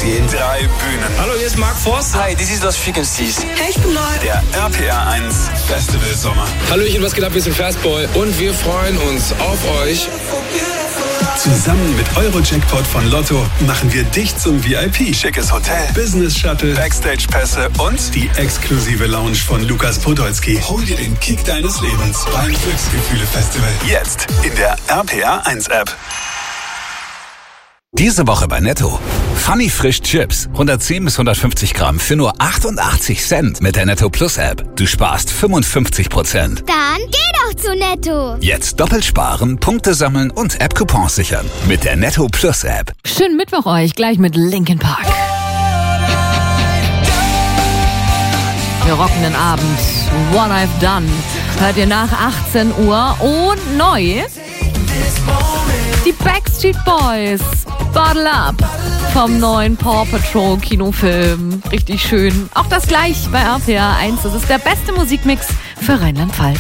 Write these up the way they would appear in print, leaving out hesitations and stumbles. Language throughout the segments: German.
Sehen. 3 Bühnen. Hallo, hier ist Mark Forster. Hi, this is Los Frequencies. Hey, ich bin Neu. Der RPR 1 Festival Sommer. Hallöchen, was geht ab? Wir sind Fastboy und wir freuen uns auf euch. Zusammen mit Euro-Jackpot von Lotto machen wir dich zum VIP. Schickes Hotel, Business Shuttle, Backstage-Pässe und die exklusive Lounge von Lukas Podolski. Hol dir den Kick deines Lebens beim Glücksgefühle-Festival. Jetzt in der RPR 1 App. Diese Woche bei Netto. Funny Frisch Chips. 110 bis 150 Gramm für nur 88 Cent mit der Netto Plus App. Du sparst 55%. Dann geh doch zu Netto. Jetzt doppelt sparen, Punkte sammeln und App-Coupons sichern. Mit der Netto Plus App. Schönen Mittwoch euch, gleich mit Linkin Park. Wir rocken den Abend. What I've Done. Hört ihr nach 18 Uhr und neu die Backstreet Boys. Bottle Up vom neuen Paw Patrol Kinofilm. Richtig schön. Auch das gleich bei RPR 1. Das ist der beste Musikmix für Rheinland-Pfalz.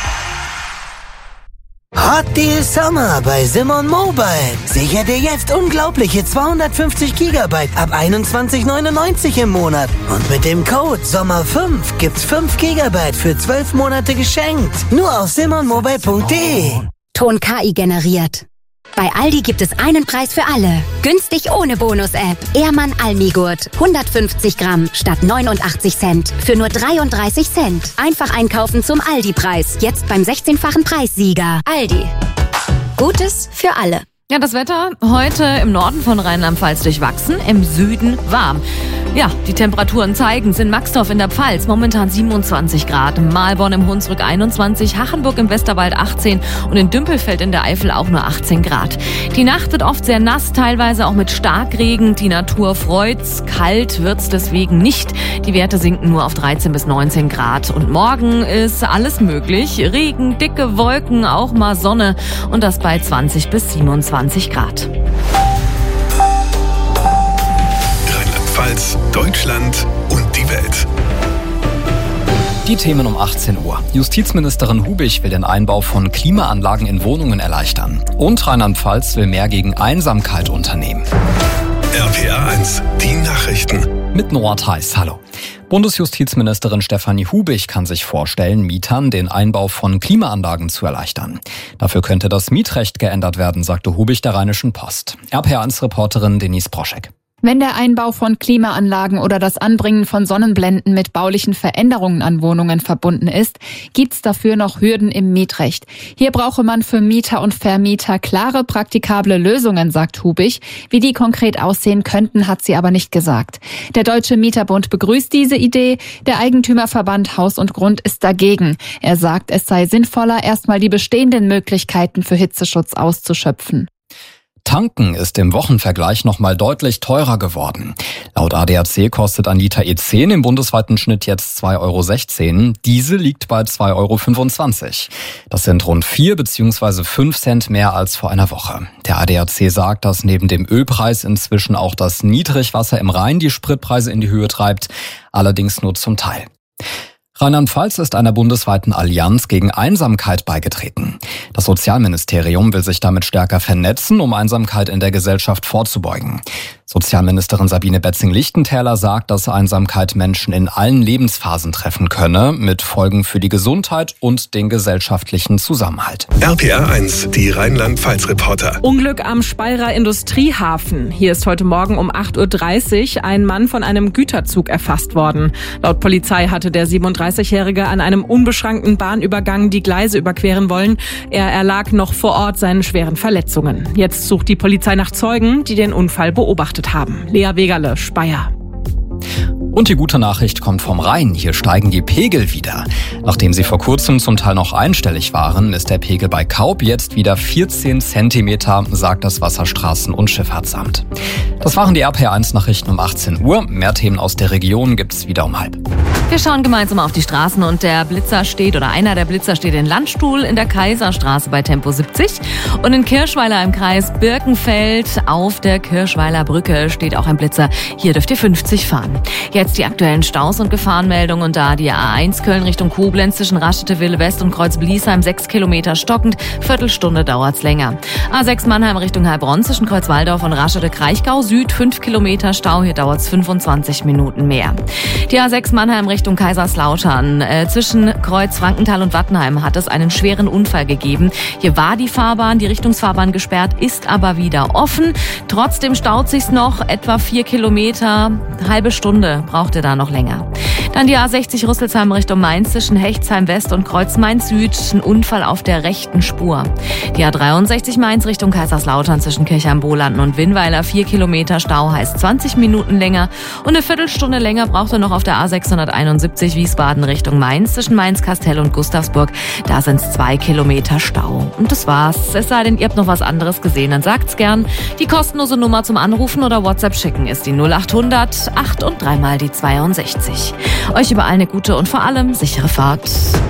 Hot Deal Summer bei Simon Mobile. Sicher dir jetzt unglaubliche 250 GB ab 21,99 im Monat. Und mit dem Code SOMMER5 gibt's 5 GB für 12 Monate geschenkt. Nur auf simonmobile.de. Ton KI generiert. Bei Aldi gibt es einen Preis für alle. Günstig ohne Bonus-App. Ehrmann Almigurt. 150 Gramm statt 89 Cent. Für nur 33 Cent. Einfach einkaufen zum Aldi-Preis. Jetzt beim 16-fachen Preissieger. Aldi. Gutes für alle. Ja, das Wetter heute im Norden von Rheinland-Pfalz durchwachsen, im Süden warm. Ja, die Temperaturen zeigen es in Maxdorf in der Pfalz momentan 27 Grad, Mahlborn im Hunsrück 21, Hachenburg im Westerwald 18 und in Dümpelfeld in der Eifel auch nur 18 Grad. Die Nacht wird oft sehr nass, teilweise auch mit Starkregen. Die Natur freut's, kalt wird's deswegen nicht. Die Werte sinken nur auf 13 bis 19 Grad. Und morgen ist alles möglich. Regen, dicke Wolken, auch mal Sonne und das bei 20 bis 27 Grad. Rheinland-Pfalz, Deutschland und die Welt. Die Themen um 18 Uhr. Justizministerin Hubich will den Einbau von Klimaanlagen in Wohnungen erleichtern. Und Rheinland-Pfalz will mehr gegen Einsamkeit unternehmen. RPR 1, die Nachrichten. Mit Noah Theis, hallo. Bundesjustizministerin Stefanie Hubich kann sich vorstellen, Mietern den Einbau von Klimaanlagen zu erleichtern. Dafür könnte das Mietrecht geändert werden, sagte Hubich der Rheinischen Post. RPR1-Reporterin Denise Broschek. Wenn der Einbau von Klimaanlagen oder das Anbringen von Sonnenblenden mit baulichen Veränderungen an Wohnungen verbunden ist, gibt's dafür noch Hürden im Mietrecht. Hier brauche man für Mieter und Vermieter klare, praktikable Lösungen, sagt Hubich. Wie die konkret aussehen könnten, hat sie aber nicht gesagt. Der Deutsche Mieterbund begrüßt diese Idee. Der Eigentümerverband Haus und Grund ist dagegen. Er sagt, es sei sinnvoller, erstmal die bestehenden Möglichkeiten für Hitzeschutz auszuschöpfen. Tanken ist im Wochenvergleich nochmal deutlich teurer geworden. Laut ADAC kostet ein Liter E10 im bundesweiten Schnitt jetzt 2,16 €. Diesel liegt bei 2,25 €. Das sind rund 4 bzw. 5 Cent mehr als vor einer Woche. Der ADAC sagt, dass neben dem Ölpreis inzwischen auch das Niedrigwasser im Rhein die Spritpreise in die Höhe treibt, allerdings nur zum Teil. Rheinland-Pfalz ist einer bundesweiten Allianz gegen Einsamkeit beigetreten. Das Sozialministerium will sich damit stärker vernetzen, um Einsamkeit in der Gesellschaft vorzubeugen. Sozialministerin Sabine Betzing-Lichtentäler sagt, dass Einsamkeit Menschen in allen Lebensphasen treffen könne, mit Folgen für die Gesundheit und den gesellschaftlichen Zusammenhalt. RPR 1, die Rheinland-Pfalz-Reporter. Unglück am Speyerer Industriehafen. Hier ist heute Morgen um 8:30 Uhr ein Mann von einem Güterzug erfasst worden. Laut Polizei hatte der 37-Jährige an einem unbeschrankten Bahnübergang die Gleise überqueren wollen. Er erlag noch vor Ort seinen schweren Verletzungen. Jetzt sucht die Polizei nach Zeugen, die den Unfall beobachtet haben. Lea Wegerle, Speyer. Und die gute Nachricht kommt vom Rhein. Hier steigen die Pegel wieder. Nachdem sie vor kurzem zum Teil noch einstellig waren, ist der Pegel bei Kaub jetzt wieder 14 Zentimeter, sagt das Wasserstraßen- und Schifffahrtsamt. Das waren die RPR1 Nachrichten um 18 Uhr. Mehr Themen aus der Region gibt's wieder um 12:30. Wir schauen gemeinsam auf die Straßen und einer der Blitzer steht in Landstuhl in der Kaiserstraße bei Tempo 70 und in Kirschweiler im Kreis Birkenfeld auf der Kirschweiler Brücke steht auch ein Blitzer. Hier dürft ihr 50 fahren. Jetzt die aktuellen Staus und Gefahrenmeldungen und da die A1 Köln Richtung Koblenz zwischen Raschete-Wille West und Kreuz-Bliesheim 6 Kilometer stockend, Viertelstunde dauert's länger. A6 Mannheim Richtung Heilbronn zwischen Kreuzwaldorf und Raschete-Kraichgau Süd 5 Kilometer Stau, hier dauert's 25 Minuten mehr. Die A6 Mannheim Richtung Kaiserslautern. Zwischen Kreuz Frankenthal und Wattenheim hat es einen schweren Unfall gegeben. Hier war die Richtungsfahrbahn gesperrt, ist aber wieder offen. Trotzdem staut sich's noch etwa 4 Kilometer. Halbe Stunde braucht ihr da noch länger. Dann die A60 Rüsselsheim Richtung Mainz zwischen Hechtsheim West und Kreuz Mainz Süd. Ein Unfall auf der rechten Spur. Die A63 Mainz Richtung Kaiserslautern zwischen Kirchheim-Bohlanden und Winnweiler. 4 Kilometer Stau heißt 20 Minuten länger. Und eine Viertelstunde länger braucht ihr noch auf der A671 Wiesbaden Richtung Mainz zwischen Mainz-Kastell und Gustavsburg. Da sind's 2 Kilometer Stau. Und das war's. Es sei denn, ihr habt noch was anderes gesehen, dann sagt's gern. Die kostenlose Nummer zum Anrufen oder WhatsApp schicken ist die 0800 8 und 3 mal die 62. Euch überall eine gute und vor allem sichere Fahrt.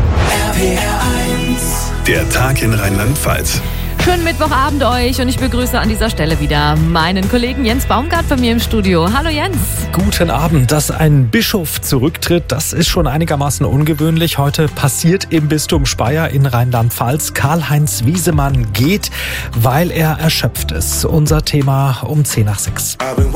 RPR1. Der Tag in Rheinland-Pfalz. Schönen Mittwochabend euch und ich begrüße an dieser Stelle wieder meinen Kollegen Jens Baumgart bei mir im Studio. Hallo Jens. Guten Abend. Dass ein Bischof zurücktritt, das ist schon einigermaßen ungewöhnlich. Heute passiert im Bistum Speyer in Rheinland-Pfalz. Karl-Heinz Wiesemann geht, weil er erschöpft ist. Unser Thema um 5:10.